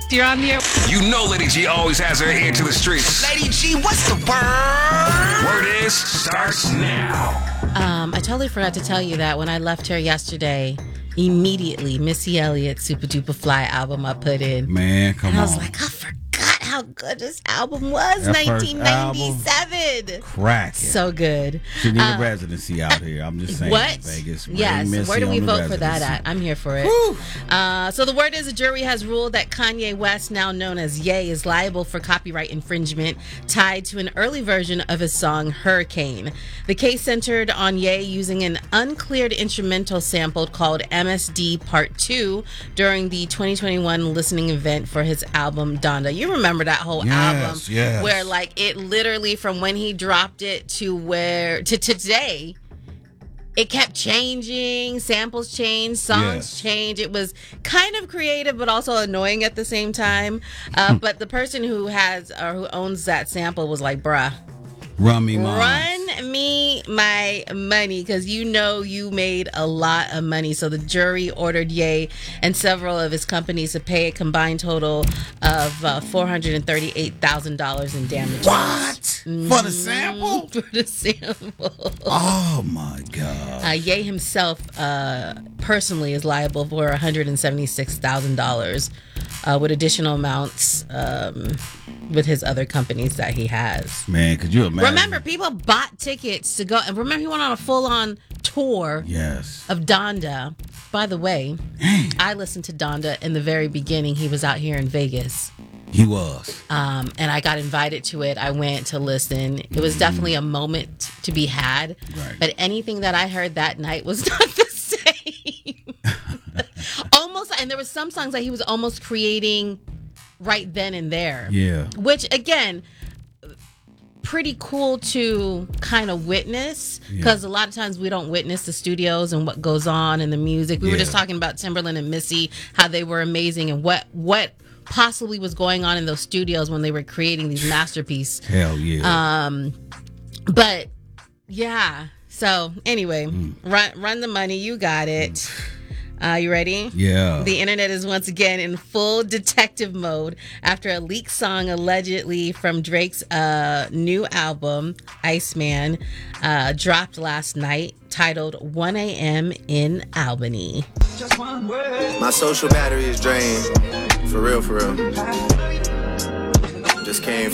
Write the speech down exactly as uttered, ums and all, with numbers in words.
You're on the air. You know Lady G always has her ear to the streets. Lady G, what's the word? Word is starts now. Um, I totally forgot to tell you that when I left here yesterday, immediately Missy Elliott's Super Duper Fly album I put in. Man, come and on. I was like, I forgot how good this album was. That nineteen ninety-seven. Cracking. So good. She need Uh, a residency out here. I'm just saying. What? Vegas. Yes. Missy Where do we on the vote for that residency. at? I'm here for it. Uh, so the word is a jury has ruled that Kanye West, now known as Ye, is liable for copyright infringement tied to an early version of his song Hurricane. The case centered on Ye using an uncleared instrumental sample called M S D Part two during the twenty twenty-one listening event for his album Donda. You remember that whole Yes, album yes. where like it literally from when he dropped it to where to today it kept changing, samples changed, songs Yes. changed. It was kind of creative but also annoying at the same time. Uh, but the person who has or who owns that sample was like, bruh, Run me, mom. run me my money, because you know you made a lot of money. So the jury ordered Ye and several of his companies to pay a combined total of uh, four hundred thirty-eight thousand dollars in damages. What? For the sample? For the sample. Oh, my God. Uh, Ye himself uh, personally is liable for one hundred seventy-six thousand dollars uh, with additional amounts um, with his other companies that he has. Man, could you imagine? Remember, people bought tickets to go. And remember, he went on a full-on tour Yes. of Donda. By the way, I listened to Donda in the very beginning. He was out here in Vegas. He was. Um, and I got invited to it. I went to listen. It was definitely a moment to be had. Right. But anything that I heard that night was not the same. Almost, and there were some songs that he was almost creating right then and there. Yeah. Which, again, pretty cool to kind of witness, because Yeah. a lot of times we don't witness the studios and what goes on in the music. We were Yeah. just talking about Timberland and Missy, how they were amazing, and what what possibly was going on in those studios when they were creating these masterpieces. Hell yeah. Um, but yeah. So anyway, Mm. run run the money. You got it. Uh, you ready? yeah. The internet is once again in full detective mode after a leaked song allegedly from Drake's uh, new album, Iceman, uh, dropped last night, titled one a.m. in Albany. My social battery is drained. For real, for real. Just came